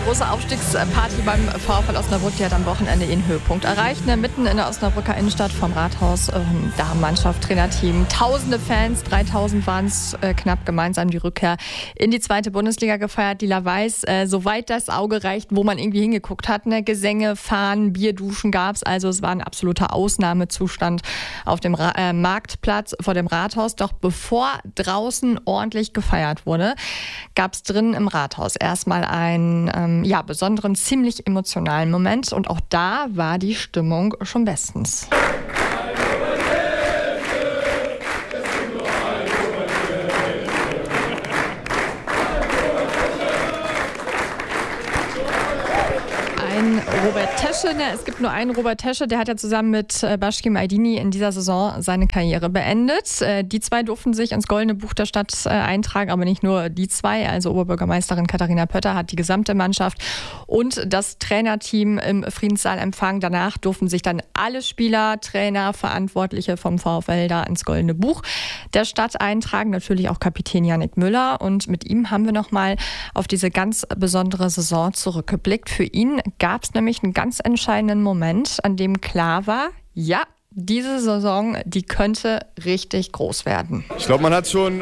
große Aufstiegsparty beim VfL Osnabrück, die hat am Wochenende ihren Höhepunkt erreicht. Mitten in der Osnabrücker Innenstadt vom Rathaus, Damenmannschaft, Trainerteam, tausende Fans, 3000 waren es knapp, gemeinsam die Rückkehr in die 2. Bundesliga gefeiert. Lila Weiß, soweit das Auge reicht, wo man irgendwie hingeguckt hat. Gesänge, Fahnen, Bierduschen gab es. Also es war ein absoluter Ausnahmezustand auf dem Marktplatz vor dem Rathaus. Doch bevor draußen ordentlich gefeiert wurde, gab es drinnen im Rathaus erstmal einen besonderen, ziemlich emotionalen Moment. Und auch da war die Stimmung schon bestens. Robert Tesche, es gibt nur einen Robert Tesche, der hat ja zusammen mit Başkim Aydini in dieser Saison seine Karriere beendet. Die zwei durften sich ins Goldene Buch der Stadt eintragen, aber nicht nur die zwei. Also Oberbürgermeisterin Katharina Pötter hat die gesamte Mannschaft und das Trainerteam im Friedenssaal empfangen. Danach durften sich dann alle Spieler, Trainer, Verantwortliche vom VfL da ins Goldene Buch der Stadt eintragen. Natürlich auch Kapitän Yannick Müller. Und mit ihm haben wir nochmal auf diese ganz besondere Saison zurückgeblickt. Für ihn gab es nämlich einen ganz entscheidenden Moment, an dem klar war, ja, diese Saison, die könnte richtig groß werden. Ich glaube, man hat schon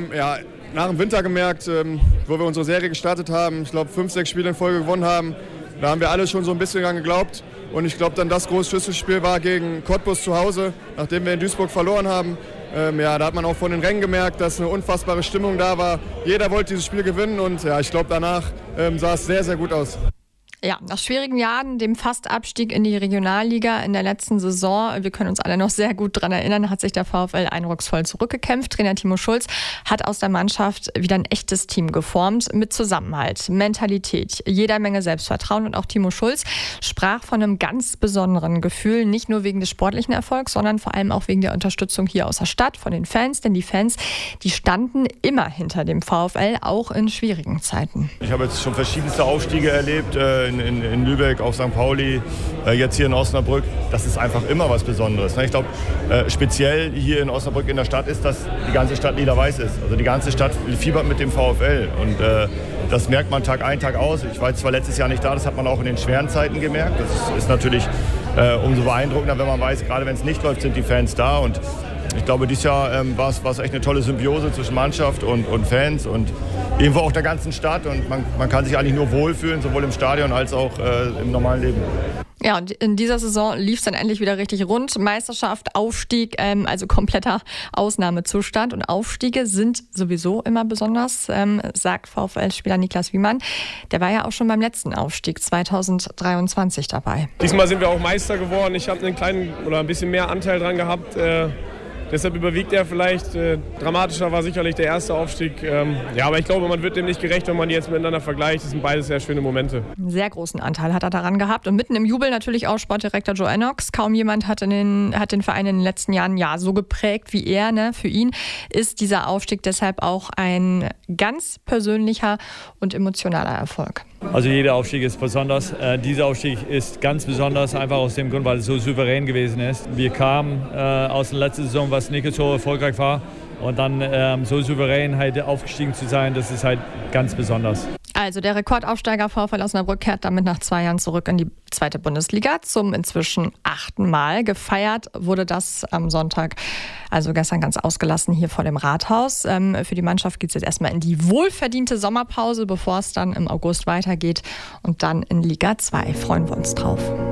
nach dem Winter gemerkt, wo wir unsere Serie gestartet haben, ich glaube 5, 6 Spiele in Folge gewonnen haben, da haben wir alle schon so ein bisschen dran geglaubt. Und ich glaube, dann das große Schlüsselspiel war gegen Cottbus zu Hause, nachdem wir in Duisburg verloren haben. Da hat man auch von den Rängen gemerkt, dass eine unfassbare Stimmung da war. Jeder wollte dieses Spiel gewinnen und ich glaube, danach sah es sehr, sehr gut aus. Ja, nach schwierigen Jahren, dem Fastabstieg in die Regionalliga in der letzten Saison, wir können uns alle noch sehr gut daran erinnern, hat sich der VfL eindrucksvoll zurückgekämpft. Trainer Timo Schulz hat aus der Mannschaft wieder ein echtes Team geformt mit Zusammenhalt, Mentalität, jeder Menge Selbstvertrauen. Und auch Timo Schulz sprach von einem ganz besonderen Gefühl, nicht nur wegen des sportlichen Erfolgs, sondern vor allem auch wegen der Unterstützung hier aus der Stadt, von den Fans. Denn die Fans, die standen immer hinter dem VfL, auch in schwierigen Zeiten. Ich habe jetzt schon verschiedenste Aufstiege erlebt, in Lübeck, auf St. Pauli, jetzt hier in Osnabrück. Das ist einfach immer was Besonderes. Ich glaube, speziell hier in Osnabrück in der Stadt ist, dass die ganze Stadt lila-weiß ist. Also die ganze Stadt fiebert mit dem VfL. Und das merkt man Tag ein, Tag aus. Ich war zwar letztes Jahr nicht da, das hat man auch in den schweren Zeiten gemerkt. Das ist natürlich umso beeindruckender, wenn man weiß, gerade wenn es nicht läuft, sind die Fans da. Und ich glaube, dieses Jahr war es echt eine tolle Symbiose zwischen Mannschaft und Fans und irgendwo auch der ganzen Stadt. Und man kann sich eigentlich nur wohlfühlen, sowohl im Stadion als auch im normalen Leben. Ja, und in dieser Saison lief es dann endlich wieder richtig rund. Meisterschaft, Aufstieg, also kompletter Ausnahmezustand. Und Aufstiege sind sowieso immer besonders, sagt VfL-Spieler Niklas Wiemann. Der war ja auch schon beim letzten Aufstieg 2023 dabei. Diesmal sind wir auch Meister geworden. Ich habe einen kleinen oder ein bisschen mehr Anteil dran gehabt. Deshalb überwiegt er vielleicht. Dramatischer war sicherlich der erste Aufstieg. Aber ich glaube, man wird dem nicht gerecht, wenn man die jetzt miteinander vergleicht. Das sind beides sehr schöne Momente. Einen sehr großen Anteil hat er daran gehabt. Und mitten im Jubel natürlich auch Sportdirektor Joe Ennox. Kaum jemand hat den Verein in den letzten Jahren so geprägt wie er. Für ihn ist dieser Aufstieg deshalb auch ein ganz persönlicher und emotionaler Erfolg. Also jeder Aufstieg ist besonders. Dieser Aufstieg ist ganz besonders, einfach aus dem Grund, weil es so souverän gewesen ist. Wir kamen aus der letzten Saison, was nicht so erfolgreich war. Und dann so souverän halt aufgestiegen zu sein, das ist halt ganz besonders. Also der Rekordaufsteiger VfL Osnabrück kehrt damit nach 2 Jahren zurück in die 2. Bundesliga zum inzwischen 8. Mal. Gefeiert wurde das am Sonntag, also gestern ganz ausgelassen hier vor dem Rathaus. Für die Mannschaft geht es jetzt erstmal in die wohlverdiente Sommerpause, bevor es dann im August weitergeht und dann in Liga 2. Freuen wir uns drauf.